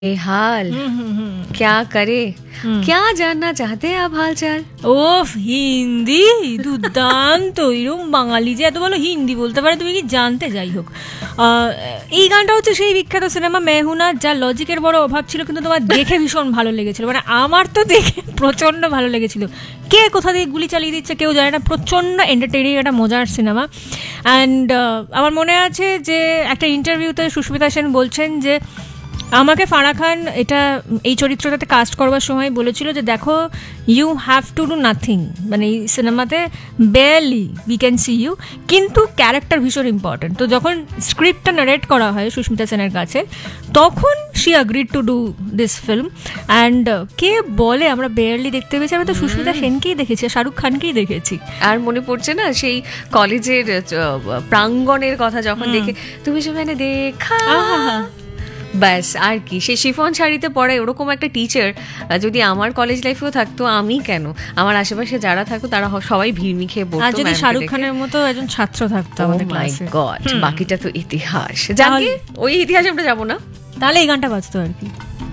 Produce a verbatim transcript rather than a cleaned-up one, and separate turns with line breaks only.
हाल क्या करे क्या जानना चाहते हैं आप हालचाल।
ওফ হিন্দি দুর্দান্ত, এরকম বাঙালি যে এত ভালো হিন্দি বলতে পারে তুমি কি জানতে। যাই হোক, এই গানটা হচ্ছে সেই বিখ্যাত সিনেমা মেহুনা, যা লজিকের বড় অভাব ছিল কিন্তু তোমার দেখে ভীষণ ভালো লেগেছিল। মানে আমার তো দেখে প্রচণ্ড ভালো লেগেছিল। কে কোথা দিয়ে গুলি চালিয়ে দিচ্ছে কেউ জানে না, প্রচণ্ড এন্টারটেইনিং একটা মজার সিনেমা। অ্যান্ড আমার মনে আছে যে একটা ইন্টারভিউতে সুস্মিতা সেন বলছেন যে আমাকে ফারাহ খান এটা এই চরিত্রটাতে কাস্ট করবার সময় বলেছিল যে দেখো, you have to do nothing, মানে এই সিনেমাতে barely we can see you, কিন্তু ক্যারেক্টার ভীষণ ইম্পর্টেন্ট। তো যখন স্ক্রিপ্টটা নারেট করা হয় সুস্মিতা সেনের কাছে, তখন she agreed to do this film. And কে বলে আমরা বেয়ারলি দেখতে পেয়েছি, আমি তো সুস্মিতা সেনকেই দেখেছি, শাহরুখ খানকেই দেখেছি।
আর মনে পড়ছে না সেই কলেজের প্রাঙ্গণের কথা যখন দেখে তুমি সে মানে দেখা, ব্যাস আর কি, সে শিফন শাড়িতে পড়ে ওরকম একটা টিচার যদি আমার কলেজ লাইফেও থাকতো, আমি কেন আমার আশেপাশে যারা থাকতো তারা সবাই ভিড়মি খেয়ে পড়তো।
আর যদি শাহরুখ খানের মতো একজন ছাত্র থাকতো আমাদের ক্লাসে,
মাই গড, বাকিটা তো ইতিহাস। জানি ওই ইতিহাসে আমরা যাবো না,
তাহলে এই গানটা বাজতো আর কি।